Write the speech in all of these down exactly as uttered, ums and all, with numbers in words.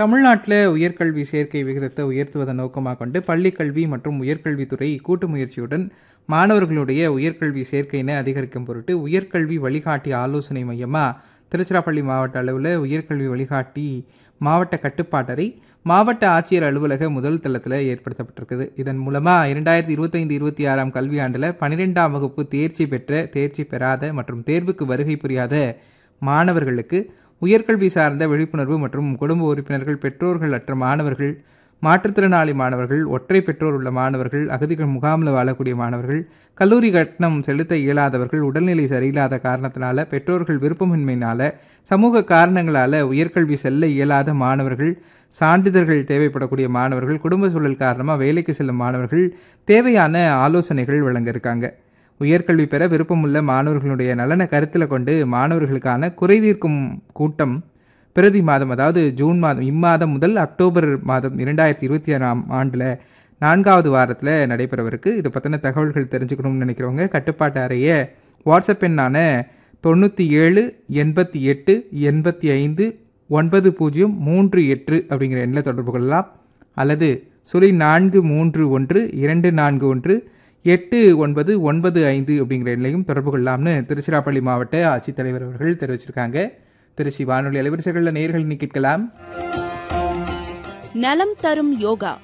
தமிழ்நாட்டில் உயர்கல்வி சேர்க்கை விகிதத்தை உயர்த்துவதை நோக்கமாக கொண்டு பள்ளிக்கல்வி மற்றும் உயர்கல்வித்துறை கூட்டு முயற்சியுடன் மாணவர்களுடைய உயர்கல்வி சேர்க்கையினை அதிகரிக்கும் பொருட்டு உயர்கல்வி வழிகாட்டி ஆலோசனை மையமாக திருச்சிராப்பள்ளி மாவட்ட அளவில் உயர்கல்வி வழிகாட்டி மாவட்ட கட்டுப்பாட்டறை மாவட்ட ஆட்சியர் அலுவலக முதல் தளத்தில் ஏற்படுத்தப்பட்டிருக்குது. இதன் மூலமாக இரண்டாயிரத்தி இருபத்தைந்து இருபத்தி ஆறாம் கல்வியாண்டில் பன்னிரெண்டாம் வகுப்பு தேர்ச்சி பெற்ற தேர்ச்சி பெறாத மற்றும் தேர்வுக்கு வருகை புரியாத மாணவர்களுக்கு உயர்கல்வி சார்ந்த விழிப்புணர்வு மற்றும் குடும்ப உறுப்பினர்கள் பெற்றோர்கள் அற்ற மாணவர்கள், மாற்றுத்திறனாளி மாணவர்கள், ஒற்றை பெற்றோர் உள்ள மாணவர்கள், அகதிகள் முகாமில் வாழக்கூடிய மாணவர்கள், கல்லூரி கட்டணம் செலுத்த இயலாதவர்கள், உடல்நிலை சரியில்லாத காரணத்தினால, பெற்றோர்கள் விருப்பமின்மையினால, சமூக காரணங்களால் உயர்கல்வி செல்ல இயலாத மாணவர்கள், சான்றிதழ்கள் தேவைப்படக்கூடிய மாணவர்கள், குடும்ப சூழல் காரணமாக வேலைக்கு செல்லும் மாணவர்கள் தேவையான ஆலோசனைகள் வழங்க இருக்காங்க. உயர்கல்வி பெற விருப்பமுள்ள மாணவர்களுடைய நலனை கருத்தில் கொண்டு மாணவர்களுக்கான குறைதீர்க்கும் கூட்டம் பிரதி மாதம், அதாவது ஜூன் மாதம் இம்மாதம் முதல் அக்டோபர் மாதம் இரண்டாயிரத்தி இருபத்தி ஆறாம் ஆண்டில் நான்காவது வாரத்தில் நடைபெறவிருக்கு. இதை பற்றின தகவல்கள் தெரிஞ்சுக்கணும்னு நினைக்கிறவங்க கட்டுப்பாட்டு அறைய வாட்ஸ்அப் எண்ணான தொண்ணூற்றி ஏழு எண்பத்தி எட்டு எண்பத்தி ஐந்து ஒன்பது பூஜ்ஜியம் மூன்று எட்டு அப்படிங்கிற எண்ணில் தொடர்பு கொள்ளலாம். அல்லது சுழி நான்கு மூன்று ஒன்று இரண்டு நான்கு ஒன்று எட்டு ஒன்பது ஒன்பது ஐந்து அப்படிங்கிற எண்ணையும் தொடர்பு கொள்ளலாம்னு திருச்சிராப்பள்ளி மாவட்ட ஆட்சித்தலைவர் அவர்கள் தெரிவிச்சிருக்காங்க. திருச்சி வானொலி அலைவரிசைகளில் நேயர்கள் நீ கேட்கலாம். நலம் தரும் யோகா.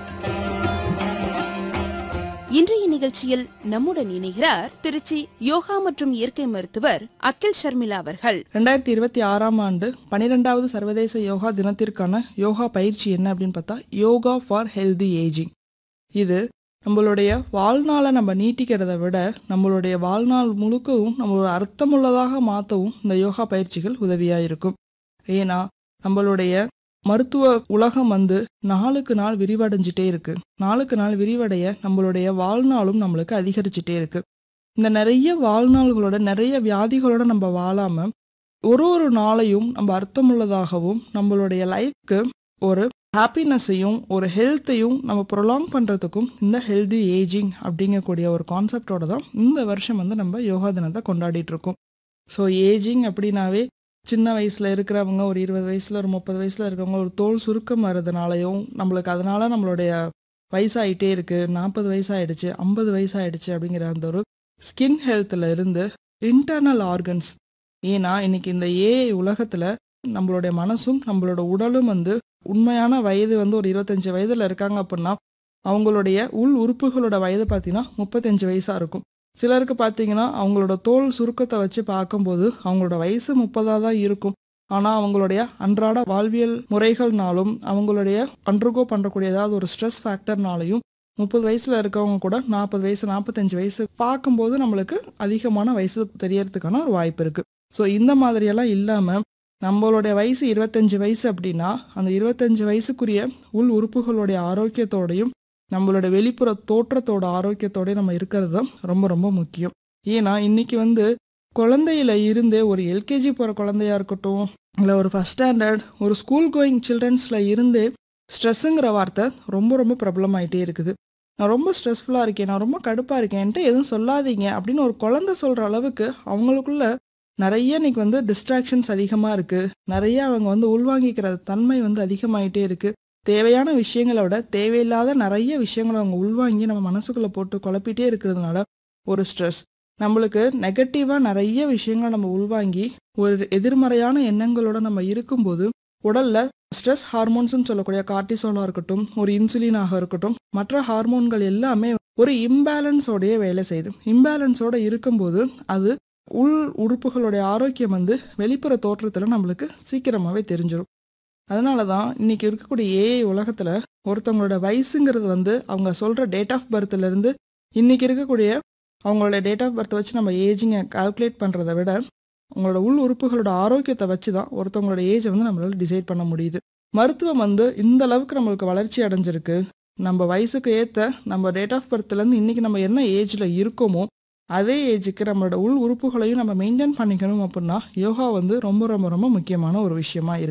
இன்றைய நிகழ்ச்சியில் நம்முடன் இணைகிறார் திருச்சி யோகா மற்றும் இயற்கை மருத்துவர் அகில் ஷர்மிளா அவர்கள். ரெண்டாயிரத்தி இருபத்தி ஆறாம் ஆண்டு பனிரெண்டாவது சர்வதேச யோகா தினத்திற்கான யோகா பயிற்சி என்ன அப்படின்னு பார்த்தா யோகா ஃபார் ஹெல்தி ஏஜிங். இது நம்மளுடைய வாழ்நாளை நம்ம நீட்டிக்கிறத விட நம்மளுடைய வாழ்நாள் முழுக்கவும் நம்மளோட அர்த்தமுள்ளதாக மாற்றவும் இந்த யோகா பயிற்சிகள் உதவியாக இருக்கும். ஏன்னா நம்மளுடைய மருத்துவ உலகம் வந்து நாளுக்கு நாள் விரிவடைஞ்சிட்டே இருக்கு. நாளுக்கு நாள் விரிவடைய நம்மளுடைய வாழ்நாளும் நம்மளுக்கு அதிகரிச்சுட்டே இருக்கு. இந்த நிறைய வாழ்நாள்களோட நிறைய வியாதிகளோட நம்ம வாழாம ஒரு ஒரு நாளையும் நம்ம அர்த்தமுள்ளதாகவும் நம்மளுடைய லைஃப்க்கு ஒரு ஹாப்பினஸையும் ஒரு ஹெல்த்தையும் நம்ம ப்ரொலாங் பண்ணுறதுக்கும் இந்த ஹெல்தி ஏஜிங் அப்படிங்கக்கூடிய ஒரு கான்செப்டோட தான் இந்த வருஷம் வந்து நம்ம யோகா தினத்தை கொண்டாடிட்டு இருக்கோம். ஸோ ஏஜிங் அப்படின்னாவே சின்ன வயசில் இருக்கிறவங்க ஒரு இருபது வயசில் ஒரு முப்பது வயசில் இருக்கிறவங்க ஒரு தோல் சுருக்கம் வர்றதுனாலையும் நம்மளுக்கு அதனால நம்மளுடைய வயசாகிட்டே இருக்குது, நாற்பது வயசாகிடுச்சு, ஐம்பது வயசாகிடுச்சு அப்படிங்கிற அந்த ஒரு ஸ்கின் ஹெல்த்தில் இருந்து இன்டர்னல் ஆர்கன்ஸ். ஏன்னா இன்னைக்கு இந்த ஏஐ உலகத்தில் நம்மளுடைய மனசும் நம்மளோட உடலும் வந்து உண்மையான வயது வந்து ஒரு இருபத்தஞ்சி வயதில் இருக்காங்க அப்படின்னா அவங்களுடைய உள் உறுப்புகளோட வயது பார்த்தீங்கன்னா முப்பத்தஞ்சு வயசாக இருக்கும். சிலருக்கு பார்த்தீங்கன்னா அவங்களோட தோல் சுருக்கத்தை வச்சு பார்க்கும்போது அவங்களோட வயசு முப்பதாக தான் இருக்கும். ஆனால் அவங்களுடைய அன்றாட வாழ்வியல் முறைகள்னாலும் அவங்களுடைய அண்டர்கோ பண்ணக்கூடிய ஏதாவது ஒரு ஸ்ட்ரெஸ் ஃபேக்டர்னாலையும் முப்பது வயசில் இருக்கவங்க கூட நாற்பது வயசு நாற்பத்தஞ்சு வயசு பார்க்கும்போது நம்மளுக்கு அதிகமான வயசு தெரியறதுக்கான ஒரு வாய்ப்பு இருக்குது. ஸோ இந்த மாதிரியெல்லாம் இல்லாமல் நம்மளுடைய வயசு இருபத்தஞ்சி வயசு அப்படின்னா அந்த இருபத்தஞ்சி வயசுக்குரிய உள் உறுப்புகளுடைய ஆரோக்கியத்தோடையும் நம்மளோட வெளிப்புற தோற்றத்தோட ஆரோக்கியத்தோடய நம்ம இருக்கிறது தான் ரொம்ப ரொம்ப முக்கியம். ஏன்னா இன்னைக்கு வந்து குழந்தையில இருந்தே ஒரு எல்கேஜி போகிற குழந்தையா இருக்கட்டும், இல்லை ஒரு ஃபஸ்ட் ஸ்டாண்டர்ட் ஒரு ஸ்கூல் கோயிங் சில்ட்ரன்ஸில் இருந்தே ஸ்ட்ரெஸ்ஸுங்கிற வார்த்தை ரொம்ப ரொம்ப ப்ராப்ளம் இருக்குது. நான் ரொம்ப ஸ்ட்ரெஸ்ஃபுல்லாக இருக்கேன், நான் ரொம்ப கடுப்பாக இருக்கேன், என்கிட்ட எதுவும் சொல்லாதீங்க அப்படின்னு ஒரு குழந்தை சொல்கிற அளவுக்கு அவங்களுக்குள்ள நிறைய இன்னைக்கு வந்து டிஸ்ட்ராக்ஷன்ஸ் அதிகமாக இருக்குது. நிறைய அவங்க வந்து உள்வாங்கிக்கிற தன்மை வந்து அதிகமாகிட்டே இருக்குது. தேவையான விஷயங்களை விட தேவையில்லாத நிறைய விஷயங்களை அவங்க உள்வாங்கி நம்ம மனசுக்குள்ளே போட்டு குழப்பிட்டே இருக்கிறதுனால ஒரு ஸ்ட்ரெஸ், நம்மளுக்கு நெகட்டிவாக நிறைய விஷயங்களை நம்ம உள்வாங்கி ஒரு எதிர்மறையான எண்ணங்களோட நம்ம இருக்கும்போது உடலில் ஸ்ட்ரெஸ் ஹார்மோன்ஸ்னு சொல்லக்கூடிய கார்டிசோலாக இருக்கட்டும், ஒரு இன்சுலினாக இருக்கட்டும், மற்ற ஹார்மோன்கள் எல்லாமே ஒரு இம்பேலன்ஸோடையே வேலை செய்யுது. இம்பேலன்ஸோடு இருக்கும்போது அது உள் உறுப்புகளுடைய ஆரோக்கியம் வந்து வெளிப்புற தோற்றத்தில் நம்மளுக்கு சீக்கிரமாகவே தெரிஞ்சிடும். அதனால தான் இன்றைக்கி இருக்கக்கூடிய ஏஐ உலகத்தில் ஒருத்தவங்களோட வயசுங்கிறது வந்து அவங்க சொல்கிற டேட் ஆஃப் பர்த்லேருந்து இன்றைக்கி இருக்கக்கூடிய அவங்களோட டேட் ஆஃப் பர்த்தை வச்சு நம்ம ஏஜிங்கை கால்குலேட் பண்ணுறதை விட அவங்களோட உள் உறுப்புகளோட ஆரோக்கியத்தை வச்சு தான் ஒருத்தவங்களோட ஏஜை வந்து நம்மளால் டிசைட் பண்ண முடியுது. மருத்துவம் வந்து இந்த அளவுக்கு நம்மளுக்கு வளர்ச்சி அடைஞ்சிருக்கு. நம்ம வயசுக்கு ஏற்ற நம்ம டேட் ஆஃப் பர்த்லேருந்து இன்றைக்கி நம்ம என்ன ஏஜில் இருக்கோமோ அதே ஏஜுக்கு நம்மளோட உள் உறுப்புகளையும் நம்ம மெயின்டைன் பண்ணிக்கணும் அப்படின்னா யோகா வந்து ரொம்ப ரொம்ப ரொம்ப முக்கியமான ஒரு விஷயமா இருக்கு.